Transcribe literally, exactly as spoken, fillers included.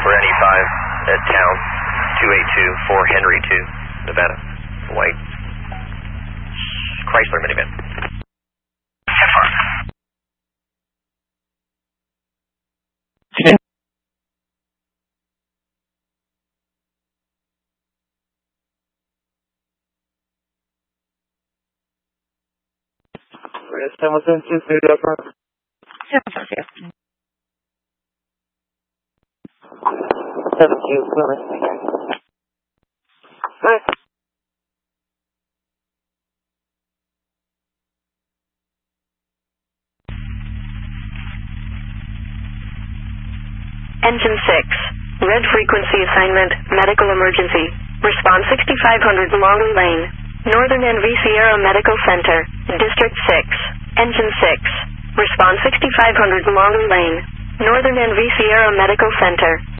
for N E five at town, two eight two for Henry two, Nevada. White Chrysler minivan. ten four. Estamos en Cincinnati. Thank you, Plymouth. Engine six. Red frequency assignment, medical emergency. Response sixty-five hundred Longley Lane. Northern N V Sierra Medical Center, District six. Engine six. Response sixty-five hundred Longley Lane. Northern N V Sierra Medical Center.